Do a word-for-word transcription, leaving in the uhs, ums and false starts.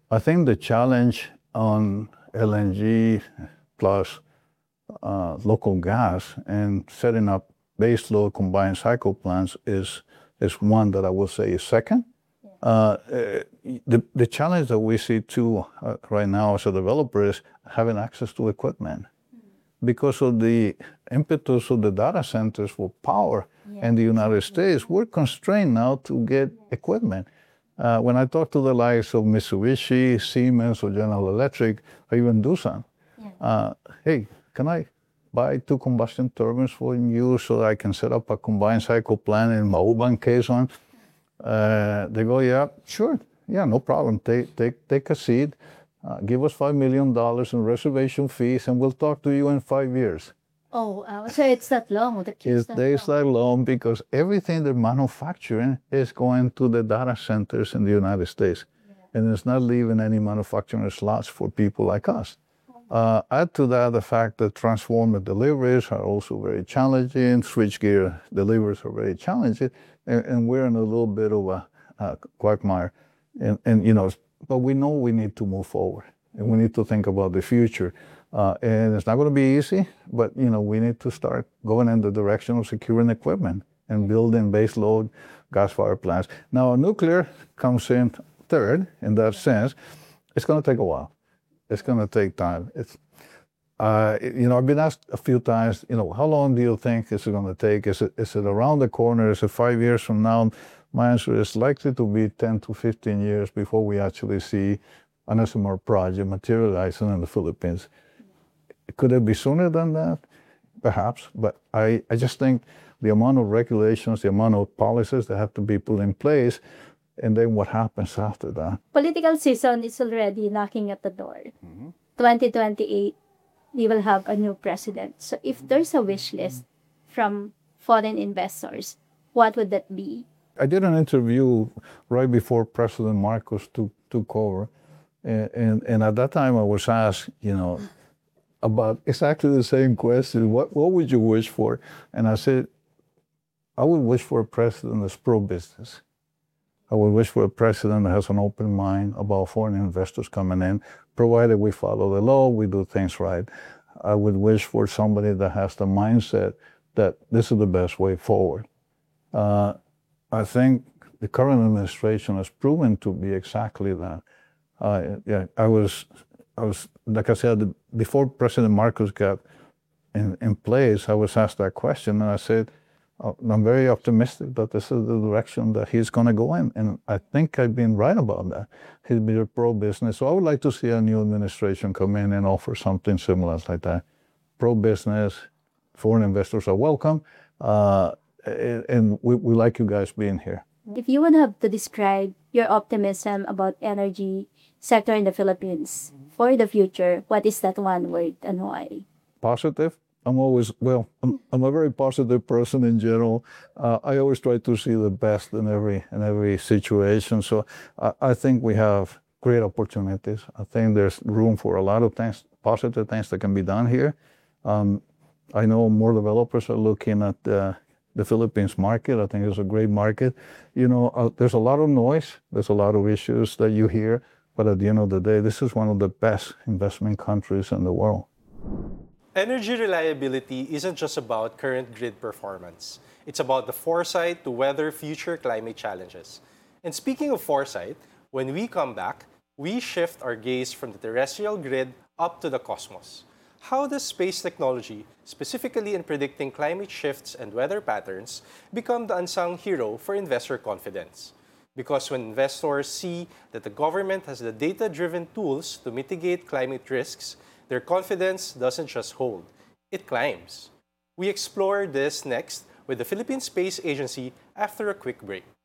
I think the challenge on L N G plus uh, local gas and setting up baseload combined cycle plants is is one that I will say is second. Uh, the, the challenge that we see too uh, right now as a developer is having access to equipment. Because of the impetus of the data centers for power yeah. in the United States, we're constrained now to get equipment. Uh, when I talk to the likes of Mitsubishi, Siemens, or General Electric, or even Doosan, yeah. uh, hey, can I buy two combustion turbines for you so that I can set up a combined cycle plant in Mauban, Quezon? Uh, they go, yeah, sure, yeah, no problem. Take take take a seat, uh, give us five million dollars in reservation fees, and we'll talk to you in five years. Oh, uh, so it's that long. The it's that it's long. that long because everything they're manufacturing is going to the data centers in the United States, yeah. and it's not leaving any manufacturing slots for people like us. Uh, add to that the fact that transformer deliveries are also very challenging, switchgear deliveries are very challenging, and, and we're in a little bit of a, a quagmire. And, and, you know, but we know we need to move forward, and we need to think about the future. Uh, and it's not going to be easy, but, you know, we need to start going in the direction of securing equipment and building base load gas-fired plants. Now, nuclear comes in third in that sense. It's going to take a while. It's going to take time. It's, uh, you know, I've been asked a few times, you know, how long do you think it's going to take? Is it, is it around the corner? Is it five years from now? My answer is likely to be ten to fifteen years before we actually see an S M R project materializing in the Philippines. Could it be sooner than that? Perhaps, but I, I just think the amount of regulations, the amount of policies that have to be put in place, and then what happens after that. Political season is already knocking at the door. Mm-hmm. twenty twenty-eight, we will have a new president. So if there's a wish list from foreign investors, what would that be? I did an interview right before President Marcos took, took over. And, and, and at that time I was asked, you know, about exactly the same question. What, what would you wish for? And I said, I would wish for a president that's pro-business. I would wish for a president that has an open mind about foreign investors coming in, provided we follow the law, we do things right. I would wish for somebody that has the mindset that this is the best way forward. Uh, I think the current administration has proven to be exactly that. Uh, yeah, I was, I was, like I said, before President Marcos got in, in place, I was asked that question, and I said, I'm very optimistic that this is the direction that he's going to go in. And I think I've been right about that. He's been pro-business. So I would like to see a new administration come in and offer something similar like that. Pro-business, foreign investors are welcome. Uh, and we, we like you guys being here. If you would have to describe your optimism about energy sector in the Philippines for the future, what is that one word and why? Positive. I'm always, well, I'm, I'm a very positive person in general. Uh, I always try to see the best in every in every situation. So I, I think we have great opportunities. I think there's room for a lot of things, positive things that can be done here. Um, I know more developers are looking at uh, the Philippines market. I think it's a great market. You know, uh, there's a lot of noise. There's a lot of issues that you hear. But at the end of the day, this is one of the best investment countries in the world. Energy reliability isn't just about current grid performance. It's about the foresight to weather future climate challenges. And speaking of foresight, when we come back, we shift our gaze from the terrestrial grid up to the cosmos. How does space technology, specifically in predicting climate shifts and weather patterns, become the unsung hero for investor confidence? Because when investors see that the government has the data-driven tools to mitigate climate risks, their confidence doesn't just hold, it climbs. We explore this next with the Philippine Space Agency after a quick break.